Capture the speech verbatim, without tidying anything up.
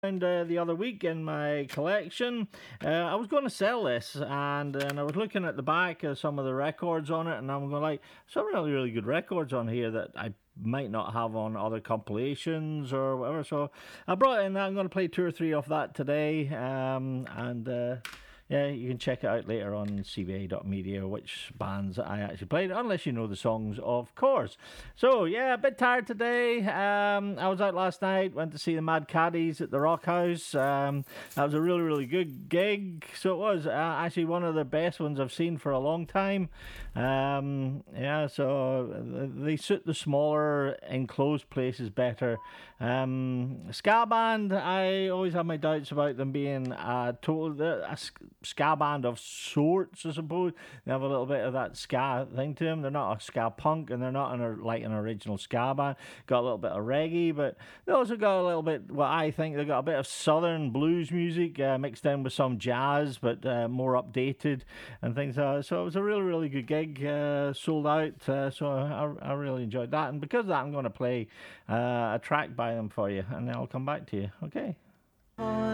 found uh, the other week in my collection. Uh, I was going to sell this, and and I was looking at the back of some of the records on it, and I'm going like, some really really good records on here that I might not have on other compilations or whatever. So I brought it in. I'm going to play two or three of that today, um, and. Uh, Yeah, you can check it out later on C B A dot media, which bands I actually played, unless you know the songs, of course. So, yeah, a bit tired today. Um, I was out last night, went to see the Mad Caddies at the Rock House. Um, that was a really, really good gig. So it was uh, actually one of the best ones I've seen for a long time. Um, yeah, so they suit the smaller, enclosed places better. Um, ska band, I always have my doubts about them being a total... A, ska band of sorts, I suppose. They have a little bit of that ska thing to them. They're not a ska punk, and they're not an, like an original ska band. Got a little bit of reggae, but they also got a little bit, what I think, they got a bit of southern blues music uh, mixed in with some jazz, but uh, more updated and things like that. So it was a really, really good gig. Uh, sold out, uh, so I, I really enjoyed that. And because of that, I'm going to play uh, a track by them for you, and then I'll come back to you. Okay.